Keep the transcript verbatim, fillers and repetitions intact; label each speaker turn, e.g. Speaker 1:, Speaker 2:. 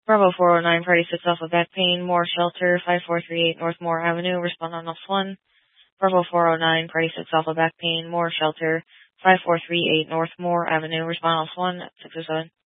Speaker 1: Bravo four oh nine, party six Alpha back pain, more shelter, five four three eight North Moore Avenue, respond on off one. Bravo four oh nine, party six Alpha back pain, more shelter, five four three eight North Moore Avenue, respond off one, six oh seven.